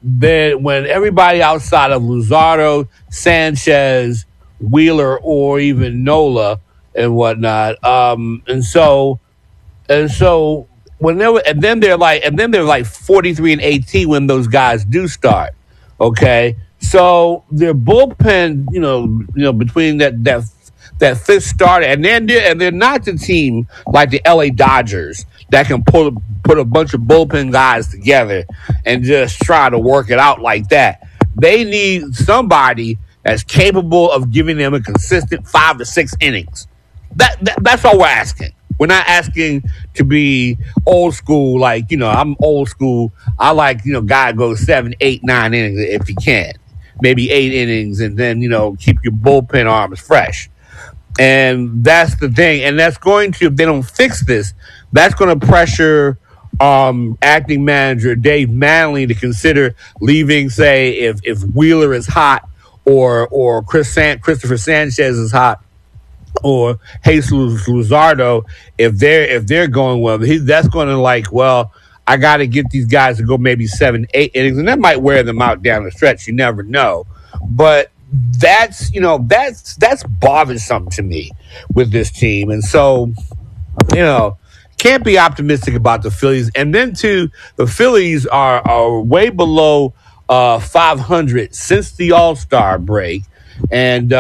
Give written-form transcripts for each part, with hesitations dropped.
then when everybody outside of Luzardo, Sanchez, Wheeler, or even Nola and whatnot, and so when they were, and then they're like 43-18 when those guys do start. Okay, so their bullpen, between that fifth starter, and they're not the team like the LA Dodgers that can put a bunch of bullpen guys together and just try to work it out like that. They need somebody that's capable of giving them a consistent 5 to 6 innings. That's all we're asking. We're not asking to be old school. Like, I'm old school. I like, guy goes 7, 8, 9 innings if he can. Maybe 8 innings, and then, keep your bullpen arms fresh. And that's the thing. And that's going to, if they don't fix this, that's going to pressure acting manager Dave Manley to consider leaving, say, if Wheeler is hot or Christopher Sanchez is hot, or Jesus Luzardo, if they're going well, that's going to I got to get these guys to go maybe 7, 8 innings, and that might wear them out down the stretch. You never know, but that's bothersome to me with this team, and so can't be optimistic about the Phillies. And then too, the Phillies are way below 500 since the All-Star break, and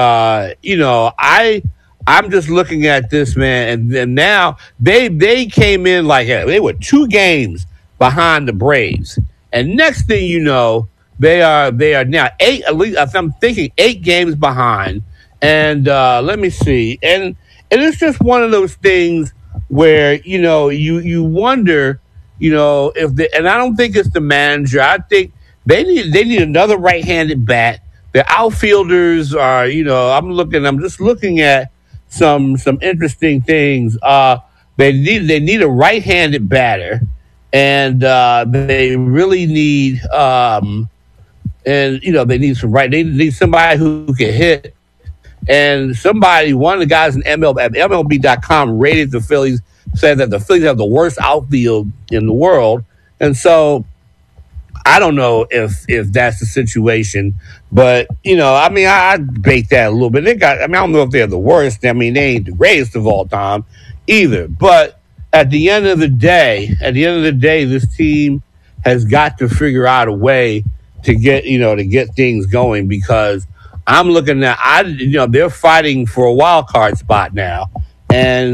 I'm just looking at this, man, and now they came in like they were 2 games behind the Braves, and next thing you know, they are now 8. At least I'm thinking 8 games behind. And let me see, and it's just one of those things where you wonder, and I don't think it's the manager. I think they need another right-handed bat. The outfielders are, I'm just looking at some interesting things. They need a right-handed batter, and they really need they need somebody who can hit. And one of the guys in MLB.com rated the Phillies, said that the Phillies have the worst outfield in the world, and so I don't know if that's the situation, but I debate that a little bit. I don't know if they're the worst. I mean, they ain't the greatest of all time either. But at the end of the day, this team has got to figure out a way to get things going, because I'm looking at they're fighting for a wild card spot now, and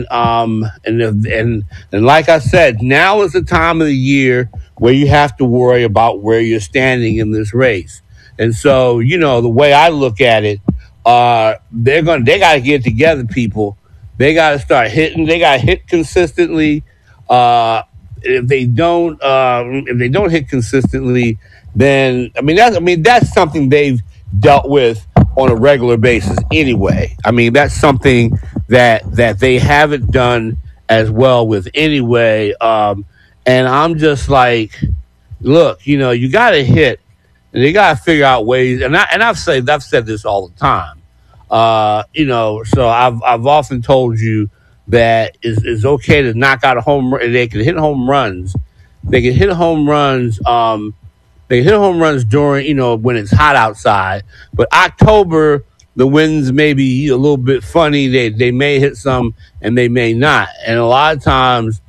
like I said, now is the time of the year where you have to worry about where you're standing in this race. And so, the way I look at it, they got to get together, people. They got to start hitting. They got to hit consistently. If they don't hit consistently, then that's something they've dealt with on a regular basis anyway. That's something that they haven't done as well with anyway. And I'm just like, look, you got to hit, and you got to figure out ways. And I've said this all the time. So I've often told you that it's okay to knock out a home run. They can hit home runs. They can hit home runs. They hit home runs during, when it's hot outside. But October, the winds may be a little bit funny. They may hit some, and they may not. And a lot of times,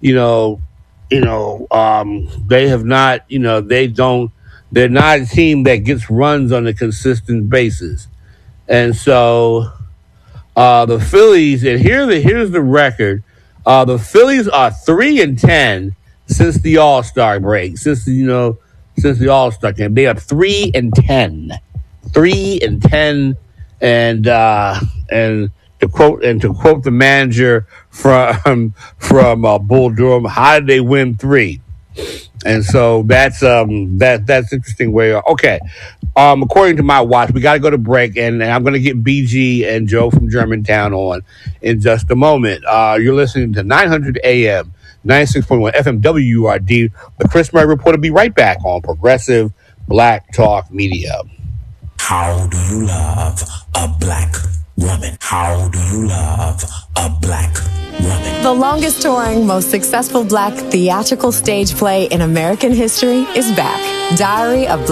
they have not, they're not a team that gets runs on a consistent basis. And so the Phillies, and here's the record. The Phillies are 3-10 since the All-Star break, since the All-Star game. They are 3-10. 3-10, and to quote the manager from Bull Durham, how did they win 3? And so that's interesting. Okay. According to my watch, we got to go to break, and I'm going to get BG and Joe from Germantown on in just a moment. You're listening to 900 AM, 96.1 FM WURD. The Chris Murray Report will be right back on Progressive Black Talk Media. How do you love a black woman? How do you love a black woman? The longest touring, most successful black theatrical stage play in American history is back. Diary of